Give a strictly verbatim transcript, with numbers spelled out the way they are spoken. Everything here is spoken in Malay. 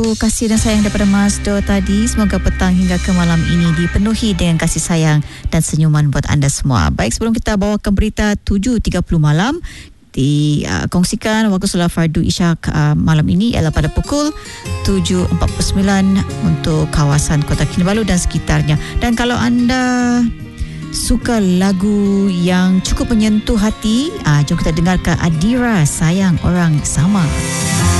Kasih dan sayang daripada Mas Do tadi. Semoga petang hingga ke malam ini dipenuhi dengan kasih sayang dan senyuman buat anda semua. Baik, sebelum kita bawakan berita tujuh tiga puluh malam, dikongsikan uh, waktu solat fardu isyak uh, malam ini ialah pada pukul tujuh empat puluh sembilan untuk kawasan Kota Kinabalu dan sekitarnya. Dan kalau anda suka lagu yang cukup menyentuh hati, uh, jom kita dengarkan Adira, Sayang Orang Sama.